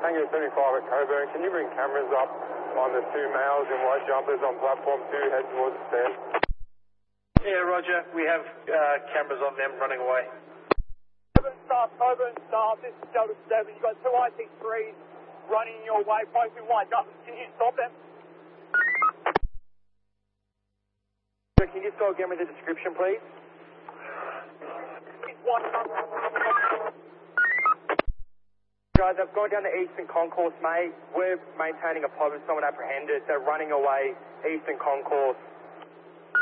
Tango 75 at Coburn. Can you bring cameras up on the two males in white jumpers on platform 2 head towards the stairs? Yeah, Roger. We have cameras on them running away. Coburn staff, this is Delta 7. You've got two IC3s running your way, both in white jumpers. Can you stop them? Can you just go again with the description, please? Guys, I've gone down the Eastern Concourse, mate. We're maintaining a pod with someone apprehended. They're running away, Eastern Concourse.